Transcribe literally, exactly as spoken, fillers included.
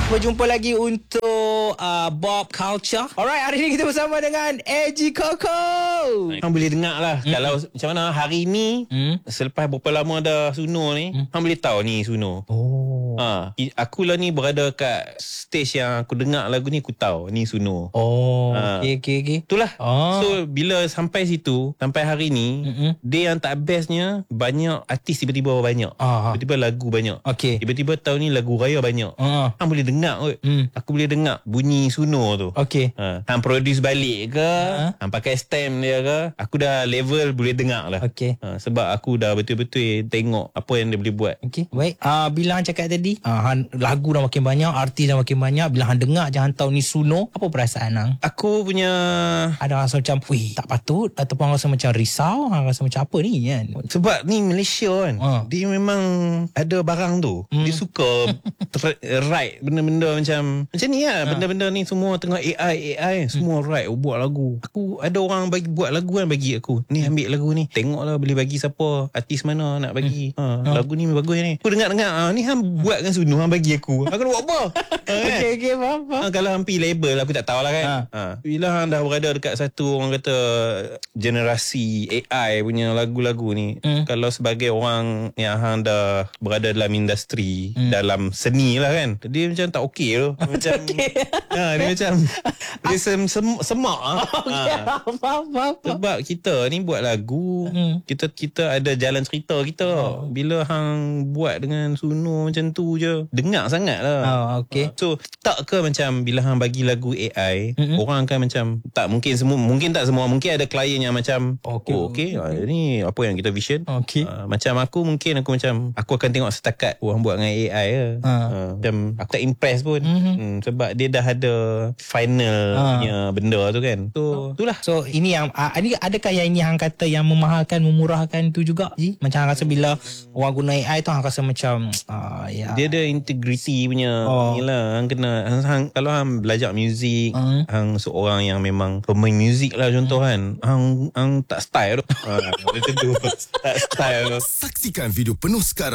Berjumpa lagi untuk uh, Bob Culture. Alright, hari ni kita bersama dengan A G Koko. Hang boleh dengar lah mm. Kalau macam mana hari ni mm. Selepas berapa lama dah Suno ni mm. Hang boleh tahu ni Suno. Oh ha, Aku lah ni berada kat stage yang aku dengar lagu ni, aku tahu ni Suno. Oh ha. Okay okay, okay. Itulah oh. So bila sampai situ, sampai hari ni mm-hmm. dia yang tak bestnya, banyak artis tiba-tiba banyak. Aha. Tiba-tiba lagu banyak. Okay. Tiba-tiba tahun ni lagu raya banyak. Aha. Hang boleh dengar kot. mm. Aku boleh dengar bunyi Suno tu. Okay. ha. Hang produce balik ke, ha? Hang pakai stem dia ke, aku dah level boleh dengar lah. Okay. ha, Sebab aku dah betul-betul tengok apa yang dia boleh buat. Okay, baik. uh, Bila Han cakap tadi uh, Han, lagu dah makin banyak, artis dah makin banyak. Bila Han dengar je Han tahu ni Suno, apa perasaan Han? Aku punya ada rasa macam wih, tak patut, ataupun rasa macam risau, Han rasa macam apa ni kan? Sebab ni Malaysia kan, uh. dia memang ada barang tu. hmm. Dia suka ter- write benda-benda macam Macam ni lah. uh. Benda-benda ni semua tengah A I A I semua hmm. write, oh, buat lagu. Aku ada orang bagi buat lagu kan, bagi aku ni, ambil lagu ni, tengoklah boleh bagi siapa, artis mana nak bagi. hmm. ha, uh. Lagu ni bagus ni. Aku dengar-dengar, ah, ni Han buat kan Suno, Han bagi aku. Aku nak buat apa? ha, kan? Okay okay, faham, faham. Ha, kalau Han pergi label aku tak tahulah kan. ha. Ha. Bila Han dah berada dekat satu, orang kata generasi A I punya lagu-lagu ni, hmm. kalau sebagai orang yang Han dah berada dalam industri, hmm. dalam seni lah kan, dia macam tak okey tu. Macam okay. ha, dia macam dia sem, sem, semak ah. Okay. ha. Faham, faham. Sebab kita ni buat lagu, hmm. kita kita ada jalan cerita kita. hmm. Bila hang buat dengan Suno macam tu je, dengar sangat lah. Oh, okay. So tak ke macam bila hang bagi lagu A I, hmm. orang akan macam, tak mungkin semua, mungkin tak semua, mungkin ada klien yang macam okay. oh okay, ha, ni apa yang kita vision. Okay. ha, Macam aku mungkin aku macam aku akan tengok setakat orang buat dengan A I je. ha. Ha, macam aku tak impress pun. mm-hmm. hmm, Sebab dia dah ada final ha. punya benda tu kan. So oh. itulah. So ini yang uh, ini adakah yang ini hang kata yang memahalkan, memurahkan tu juga Ji? Macam hang rasa bila orang guna A I tu hang rasa macam uh, ya. Dia ada integrity punya. oh. Ni lah hang kena hang, hang, kalau hang belajar muzik, uh. hang seorang yang memang pemain muzik lah contoh, uh. kan, hang, hang tak style tu. ha, macam tu tak style tu. Saksikan video penuh sekarang